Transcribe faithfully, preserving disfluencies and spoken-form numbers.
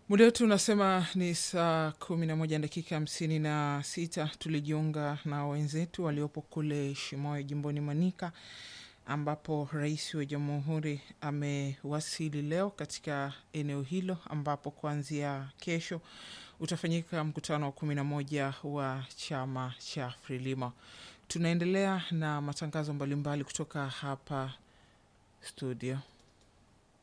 Muda wetu unasema ni saa kumi na moja dakika hamsini na sita. Tulijiunga na wenzetu waliopo kule Shimoyo jimboni Manika, ambapo rais wa jamhuri amewasili leo katika eneo hilo, ambapo kuanzia kesho utafanyika mkutano wa kumi na moja wa chama cha Frelimo. Tunaendelea na matangazo mbalimbali kutoka hapa studio.